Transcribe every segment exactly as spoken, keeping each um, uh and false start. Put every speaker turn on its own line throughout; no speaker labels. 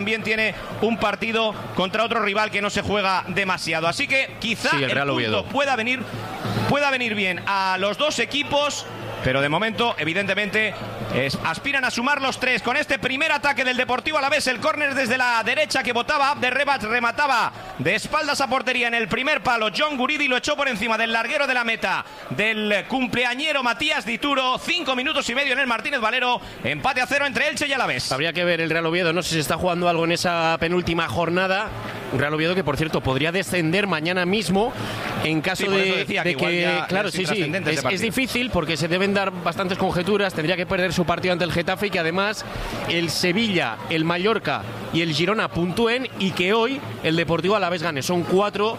también tiene un partido contra otro rival que no se juega demasiado. Así que quizá
sí, el,
el punto pueda venir, pueda venir bien a los dos equipos, pero de momento, evidentemente, es, aspiran a sumar los tres. Con este primer ataque del Deportivo Alavés, el córner desde la derecha que botaba Abderrebat, remataba de espaldas a portería en el primer palo. John Guridi lo echó por encima del larguero de la meta del cumpleañero Matías Dituro. Cinco minutos y medio en el Martínez Valero. Empate a cero entre Elche y Alavés.
Habría que ver el Real Oviedo, no sé si está jugando algo en esa penúltima jornada. Un Real Oviedo que, por cierto, podría descender mañana mismo en caso
sí,
de,
decía
de
que,
que claro,
es
sí, sí, es, es difícil porque se deben dar bastantes conjeturas. Tendría que perder su partido ante el Getafe y que además el Sevilla, el Mallorca y el Girona puntúen y que hoy el Deportivo Alavés gane. Son cuatro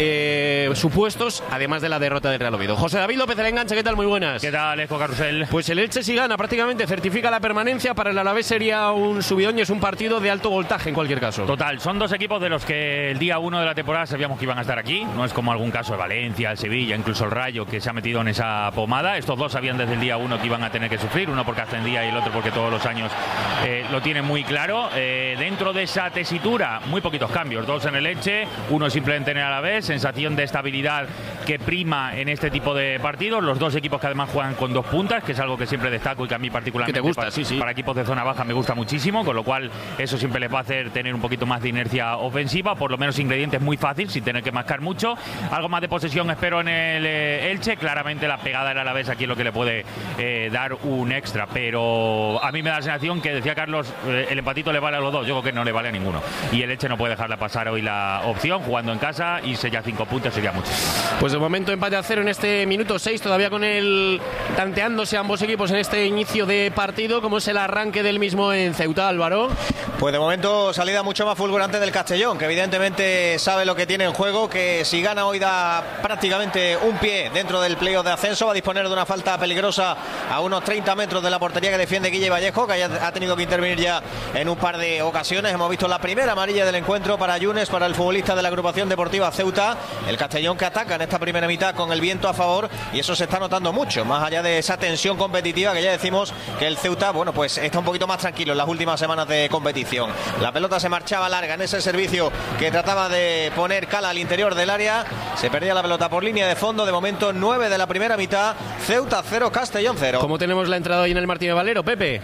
eh, supuestos, además de la derrota del Real Oviedo. José David López, el enganche, ¿qué tal? Muy buenas.
¿Qué tal, Eco Carrusel?
Pues el Elche, si gana, prácticamente certifica la permanencia. Para el Alavés sería un subidón y es un partido de alto voltaje en cualquier caso.
Total, son dos equipos de los que el día uno de la temporada sabíamos que iban a estar aquí. No es como algún caso de Valencia, el Sevilla, incluso el Rayo, que se ha metido en esa pomada. Estos dos sabían desde el día uno que iban a tener que sufrir, uno porque ascendía y el otro porque todos los años eh, lo tienen muy claro. Eh, dentro de esa tesitura, muy poquitos cambios, dos en el Elche, uno simplemente en el Alavés, sensación de estabilidad que prima en este tipo de partidos. Los dos equipos que además juegan con dos puntas, que es algo que siempre destaco y que a mí particularmente
te gusta,
para,
sí, sí.
para equipos de zona baja me gusta muchísimo, con lo cual eso siempre les va a hacer tener un poquito más de inercia ofensiva, por lo menos ingredientes muy fácil, sin tener que mascar mucho. Algo más de posesión espero en el eh, Elche, claramente la pegada del Alavés aquí es lo que le puede eh, dar un extra, pero a mí me da la sensación que decía Carlos, eh, el empatito le vale a los dos, yo creo que no le vale a ninguno, y el Elche no puede dejarla pasar hoy la opción, jugando en casa, y se ya cinco puntos sería mucho.
Pues de momento empate a cero en este minuto seis, todavía con el tanteándose ambos equipos en este inicio de partido. ¿Cómo es el arranque del mismo en Ceuta, Álvaro?
Pues de momento salida mucho más fulgurante del Castellón, que evidentemente sabe lo que tiene en juego, que si gana hoy da prácticamente un pie dentro del playoff de ascenso, va a disponer de una falta peligrosa a unos treinta metros de la portería que defiende Guille Vallejo, que ha tenido que intervenir ya en un par de ocasiones. Hemos visto la primera amarilla del encuentro para Yunes, para el futbolista de la agrupación deportiva Ceuta. El Castellón que ataca en esta primera mitad con el viento a favor, y eso se está notando mucho, más allá de esa tensión competitiva que ya decimos que el Ceuta, bueno, pues está un poquito más tranquilo en las últimas semanas de competición. La pelota se marchaba larga en ese servicio que trataba de poner Cala al interior del área, se perdía la pelota por línea de fondo. De momento nueve de la primera mitad, Ceuta cero, Castellón cero.
¿Cómo tenemos la entrada hoy en el Martínez Valero, Pepe?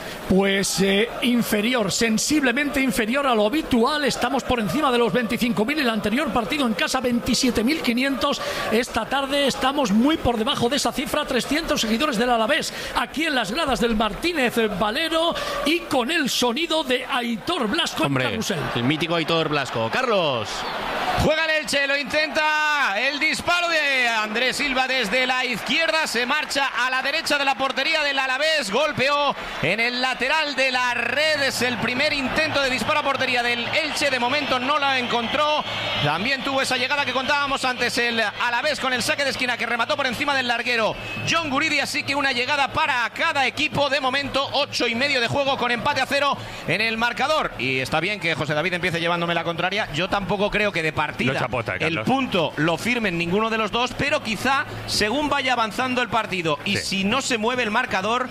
Pues eh, inferior, sensiblemente inferior a lo habitual. Estamos por encima de los veinticinco mil. El anterior partido en casa veintisiete mil quinientos. Esta tarde estamos muy por debajo de esa cifra. trescientos seguidores del Alavés aquí en las gradas del Martínez Valero, y con el sonido de Aitor Blasco.
Hombre,
en Carrusel.
El mítico Aitor Blasco. Carlos.
Juega el Elche, lo intenta, el disparo de Andrés Silva desde la izquierda, se marcha a la derecha de la portería del Alavés, golpeó en el lateral de la red. Es el primer intento de disparo a portería del Elche, de momento no la encontró. También tuvo esa llegada que contábamos antes el Alavés con el saque de esquina que remató por encima del larguero John Guridi, así que una llegada para cada equipo. De momento ocho y medio de juego con empate a cero en el marcador, y está bien que José David empiece llevándome la contraria. Yo tampoco creo que de partida
chapota,
el punto lo firmen ninguno de los dos, pero quizá según vaya avanzando el partido y
sí.
si no se mueve el marcador,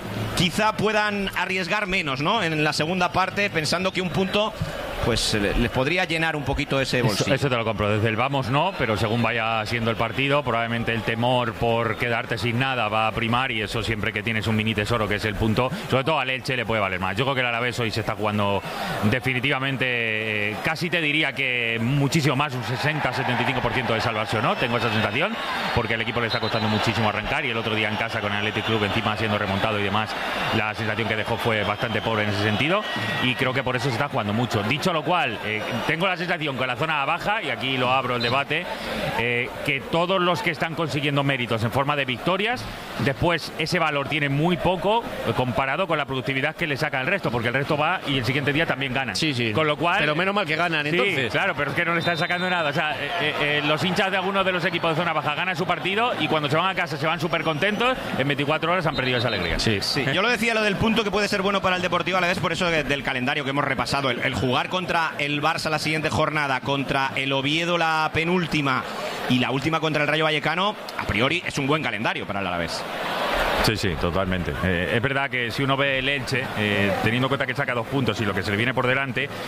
quizá puedan arriesgar menos, ¿no? En la segunda parte, pensando que un punto pues les podría llenar un poquito ese bolsillo.
Eso, eso te lo compro, desde el vamos no, pero según vaya siendo el partido, probablemente el temor por quedarte sin nada va a primar, y eso siempre que tienes un mini tesoro que es el punto, sobre todo al Elche le puede valer más. Yo creo que el Alavés hoy se está jugando definitivamente, eh, casi te diría que muchísimo más, un sesenta a setenta y cinco por ciento de salvación, ¿no? Tengo esa sensación, porque el equipo le está costando muchísimo arrancar, y el otro día en casa con el Athletic Club encima siendo remontado y demás, la sensación que dejó fue bastante pobre en ese sentido, y creo que por eso se está jugando mucho. Dicho lo cual, eh, tengo la sensación que la zona baja, y aquí lo abro el debate, eh, que todos los que están consiguiendo méritos en forma de victorias, después ese valor tiene muy poco eh, comparado con la productividad que le saca el resto, porque el resto va y el siguiente día también ganan.
Sí, sí.
Con lo cual,
pero menos mal que ganan,
sí,
entonces.
Claro, pero es que no le están sacando nada. O sea, eh, eh, los hinchas de algunos de los equipos de zona baja ganan su partido, y cuando se van a casa se van súper contentos. En veinticuatro horas han perdido esa alegría.
Sí,
sí. Yo lo decía, lo del punto que puede ser bueno para el Deportivo Alavés, por eso de, del calendario que hemos repasado, el, el jugar contra el Barça la siguiente jornada, contra el Oviedo la penúltima y la última contra el Rayo Vallecano, a priori es un buen calendario para el Alavés.
Sí, sí, totalmente. Eh, es verdad que si uno ve el Elche, eh, teniendo en cuenta que saca dos puntos y lo que se le viene por delante,